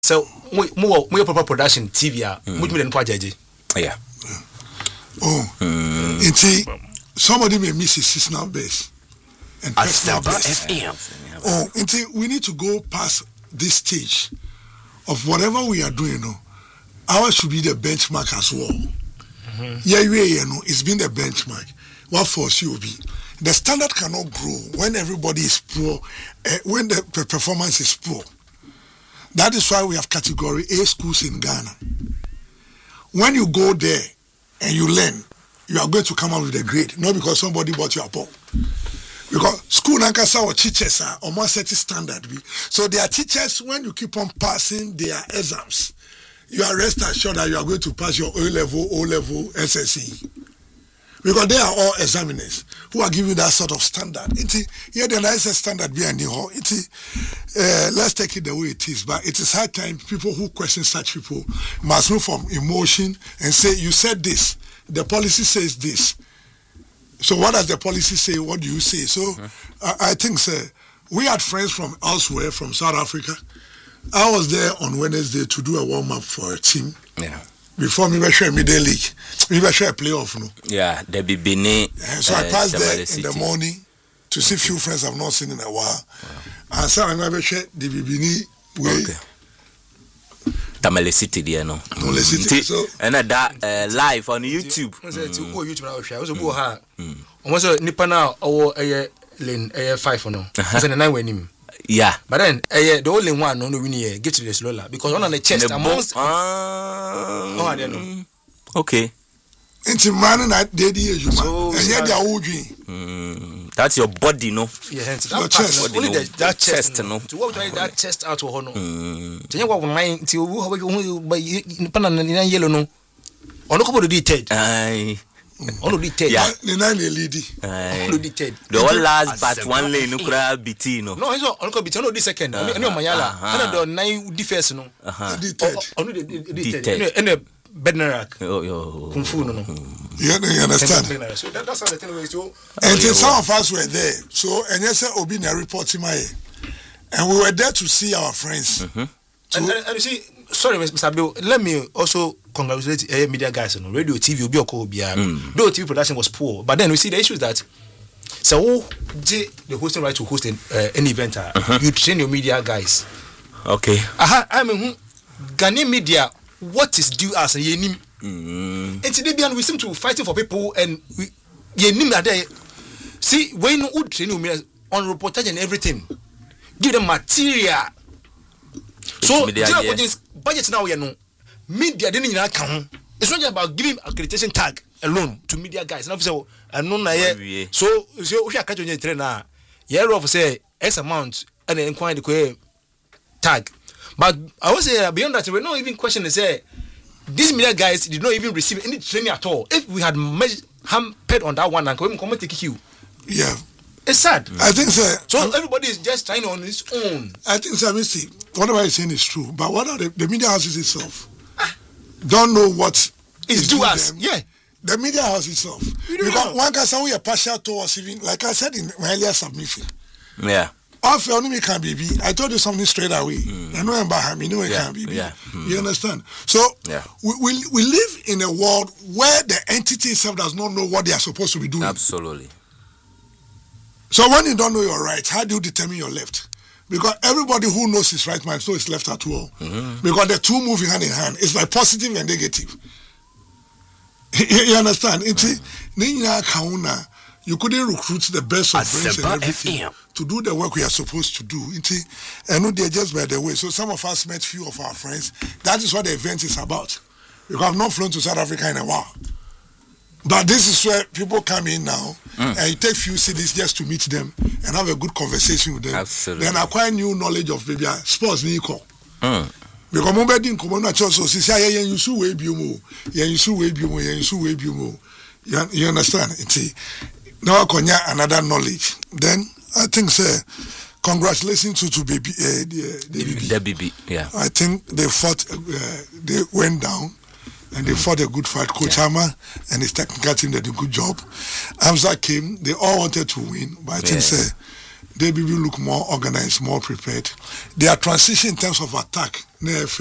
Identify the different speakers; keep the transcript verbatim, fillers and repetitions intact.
Speaker 1: So more more proper production T V ah much me project.
Speaker 2: Yeah.
Speaker 3: Oh. Mm. Inti somebody may miss his seasonal base and personal base. Oh, inti we need to go past this stage of whatever we are doing, you know. Ours should be the benchmark as well. Mm-hmm. Yeah, yeah, you know, it's been the benchmark. What force you will be? The standard cannot grow when everybody is poor, uh, when the performance is poor. That is why we have category A schools in Ghana. When you go there and you learn, you are going to come out with a grade, not because somebody bought you a poor. Because school nankasa or teachers are almost set standard. So their teachers, when you keep on passing their exams, you are rest assured that you are going to pass your A-level, O-level, S S C. Because they are all examiners who are giving that sort of standard. It's yeah, the nicest standard behind the whole. It's uh, let's take it the way it is. But it is high time people who question such people must move from emotion and say, you said this, the policy says this. So what does the policy say? What do you say? So uh-huh. I, I think, sir, we had friends from elsewhere, from South Africa. I was there on Wednesday to do a warm-up for a team.
Speaker 2: Yeah.
Speaker 3: Before me, we share middle league. We share a playoff, no.
Speaker 2: Yeah, the Bibini.
Speaker 3: So uh, I passed there in the morning to see few friends I've not seen in a while. Wow. And so I'm going to share the Bibini way.
Speaker 2: Okay. Tamale City, there, no.
Speaker 3: Tamale City. So
Speaker 2: and that uh, live on YouTube.
Speaker 1: I said to go YouTube now. I was a boy ha. Almost a nipa now. Our a lane a five no. I said nine when him.
Speaker 2: Yeah,
Speaker 1: but then uh, the only one no no win here get to the slower because one on the chest the amongst
Speaker 2: ah
Speaker 1: oh I don't know.
Speaker 2: Okay.
Speaker 3: Into man na dey dey you man. And here they are old.
Speaker 2: That's your body, no.
Speaker 1: Yeah, hence that chest. Only the, that chest, chest no. To what try that chest out to no. To you what nine to who who by pan na yellow no. Ono ko do ted.
Speaker 2: Aye.
Speaker 1: Ono do ted.
Speaker 3: Yeah, the nine lady.
Speaker 1: Ono do ted.
Speaker 2: The one last but one lane no kura biti no.
Speaker 1: No, so ono ko biti ono di second. Ono ono mayala. Ono do nine di first no.
Speaker 3: Di ted.
Speaker 1: Ono di ted. Ono Bednarak.
Speaker 2: Oh, yo.
Speaker 1: Kung Fu, no.
Speaker 3: You understand?
Speaker 1: So that, that's how the thing was. So,
Speaker 3: and oh, some of us were there. So, and yes, Obi na report in my, and we were there to see our friends.
Speaker 2: Mm-hmm.
Speaker 3: So,
Speaker 1: and, and, and you see, sorry, Mister Bill, let me also congratulate uh, media guys on radio, T V, Obi Okobia. Mm. Though T V production was poor, but then we see the issue is that so who did the hosting right to host an, uh, an event? Uh, uh-huh. You train your media guys.
Speaker 2: Okay.
Speaker 1: Aha, I mean, Ghanaian media. What is due us and yenim?
Speaker 2: Mm.
Speaker 1: And today, we seem to fighting for people and we yenim are there. See, when you train on reportage and everything, give them material. So, media, yeah. Budget now, you know, media didn't even count. It's not just about giving accreditation tag alone to media guys. And so, I know now, so, so we are catching the trainer. Year of say X amount and then inquire the tag. But I was say beyond that, we're not even questioning. Say these media guys did not even receive any training at all. If we had hampered on that one and come come take you,
Speaker 3: yeah,
Speaker 1: it's sad.
Speaker 3: I think so.
Speaker 1: So I'm, everybody is just trying on his own.
Speaker 3: I think so. See, whatever you're saying is true. But what are the, the media houses itself? Ah. Don't know what
Speaker 1: is due us. Yeah,
Speaker 3: the media house itself. Because know. One can say we are partial towards even, like I said in my earlier submission.
Speaker 2: Yeah.
Speaker 3: Off your name can be. I told you something straight away. Mm. I know about him. You know it
Speaker 2: yeah,
Speaker 3: can be.
Speaker 2: Yeah.
Speaker 3: Mm. You understand? So
Speaker 2: yeah.
Speaker 3: we, we we live in a world where the entity itself does not know what they are supposed to be doing.
Speaker 2: Absolutely.
Speaker 3: So when you don't know your right, how do you determine your left? Because everybody who knows his right mind, so his left at all. Mm-hmm. Because the two moving hand in hand. It's like positive and negative. You understand? It's mm-hmm. You couldn't recruit the best of brains and everything F M. To do the work we are supposed to do. And they're just by the way. So some of us met few of our friends. That is what the event is about. Because I've not flown to South Africa in a while. But this is where people come in now mm. and you take few cities just to meet them and have a good conversation with them.
Speaker 2: Absolutely.
Speaker 3: Then acquire new knowledge of maybe sports.
Speaker 2: Mm.
Speaker 3: Because mo bedi nkomo na choso sisi aye yen yusu we biumo yen yusu we biumo yen yusu we biumo. You understand? It's now konya another knowledge. Then I think say congratulations to to baby uh, the, the, the,
Speaker 2: the baby. Yeah.
Speaker 3: I think they fought. Uh, they went down. And they fought a good fight. Coach yeah. Hammer and his technical team did a good job. Hamza came. They all wanted to win, but I think yeah. say they will look more organized, more prepared. Their transition in terms of attack,